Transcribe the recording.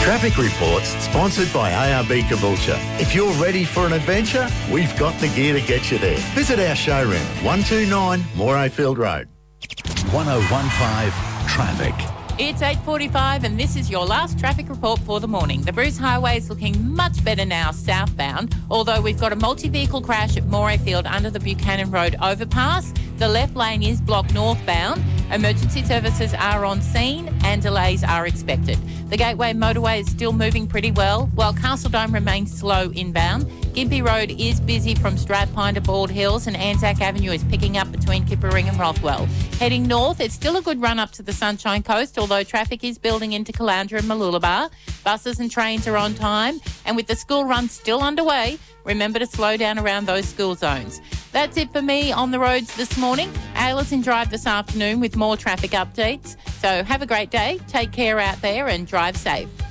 Traffic Reports, sponsored by ARB Caboolture. If you're ready for an adventure, we've got the gear to get you there. Visit our showroom, 129 Morayfield Road. 1015 Traffic. It's 8:45 and this is your last traffic report for the morning. The Bruce Highway is looking much better now southbound, although we've got a multi-vehicle crash at Morayfield under the Buchanan Road overpass. The left lane is blocked northbound. Emergency services are on scene and delays are expected. The Gateway motorway is still moving pretty well, while Castledome remains slow inbound. Gympie Road is busy from Strathpine to Bald Hills, and Anzac Avenue is picking up between Kippering and Rothwell. Heading north, it's still a good run up to the Sunshine Coast, although traffic is building into Caloundra and Mooloolaba. Buses and trains are on time, and with the school run still underway, remember to slow down around those school zones. That's it for me on the roads this morning. Ayla's in Drive this afternoon with more traffic updates. So have a great day, take care out there and drive safe.